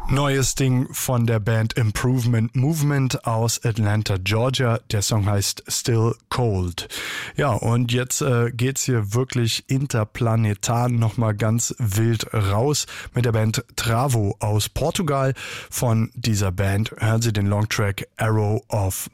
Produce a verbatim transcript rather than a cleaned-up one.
Neues Ding von der Band Improvement Movement aus Atlanta, Georgia. Der Song heißt Still Cold. Ja, und jetzt äh, geht's hier wirklich interplanetar nochmal ganz wild raus mit der Band Travo aus Portugal. Von dieser Band hören Sie den Longtrack Arrow of